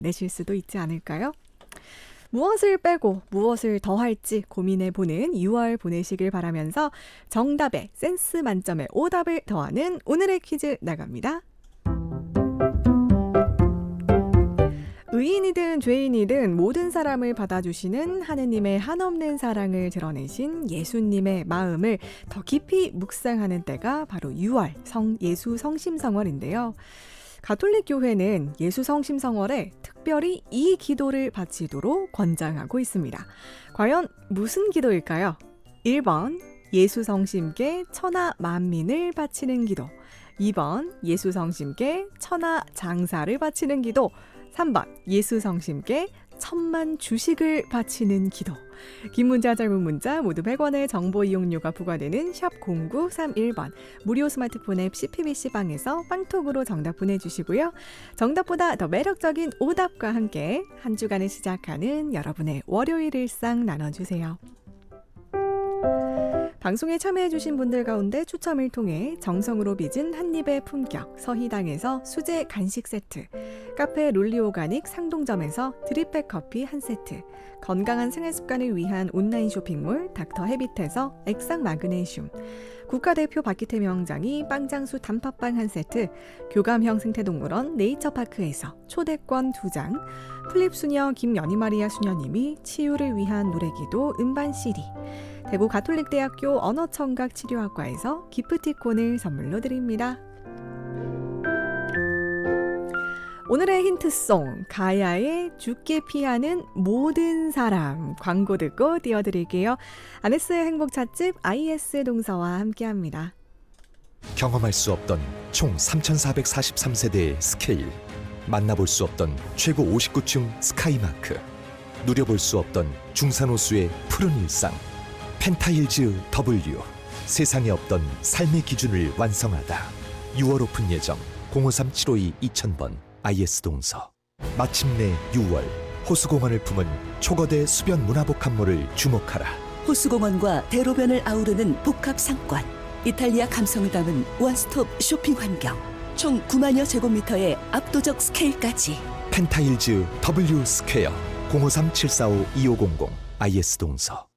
내실 수도 있지 않을까요? 무엇을 빼고 무엇을 더할지 고민해보는 6월 보내시길 바라면서 정답에 센스 만점의 오답을 더하는 오늘의 퀴즈 나갑니다. 의인이든 죄인이든 모든 사람을 받아주시는 하느님의 한없는 사랑을 드러내신 예수님의 마음을 더 깊이 묵상하는 때가 바로 6월 예수 성심성월인데요. 가톨릭 교회는 예수 성심성월에 특별히 이 기도를 바치도록 권장하고 있습니다. 과연 무슨 기도일까요? 1번 예수 성심께 천하 만민을 바치는 기도, 2번 예수 성심께 천하 장사를 바치는 기도, 3번 예수 성심께 천만 주식을 바치는 기도. 긴 문자 짧은 문자 모두 100원의 정보 이용료가 부과되는 샵 0931번 무료 스마트폰 앱 CPBC방에서 빵톡으로 정답 보내주시고요. 정답보다 더 매력적인 오답과 함께 한 주간을 시작하는 여러분의 월요일 일상 나눠주세요. 방송에 참여해주신 분들 가운데 추첨을 통해 정성으로 빚은 한입의 품격 서희당에서 수제 간식 세트, 카페 롤리오가닉 상동점에서 드립백 커피 한 세트, 건강한 생활습관을 위한 온라인 쇼핑몰 닥터 해빗에서 액상 마그네슘, 국가대표 박기태 명장이 빵장수 단팥빵 한 세트, 교감형 생태동물원 네이처파크에서 초대권 2장, 플립수녀 김연희마리아 수녀님이 치유를 위한 노래기도 음반 CD, 대구 가톨릭대학교 언어청각 치료학과에서 기프티콘을 선물로 드립니다. 오늘의 힌트송 가야의 죽게 피하는 모든 사람 광고 듣고 띄워드릴게요. 아네스의 행복 찻집 IS 동서와 함께합니다. 경험할 수 없던 총 3,443세대의 스케일, 만나볼 수 없던 최고 59층 스카이마크, 누려볼 수 없던 중산호수의 푸른 일상, 펜타일즈 W, 세상에 없던 삶의 기준을 완성하다. 6월 오픈 예정 053-752-2000번 IS 동서. 마침내 6월 호수공원을 품은 초거대 수변 문화복합몰을 주목하라. 호수공원과 대로변을 아우르는 복합 상권, 이탈리아 감성을 담은 원스톱 쇼핑 환경, 총 9만여 제곱미터의 압도적 스케일까지. 펜타일즈 W 스퀘어 053-745-2500 IS 동서.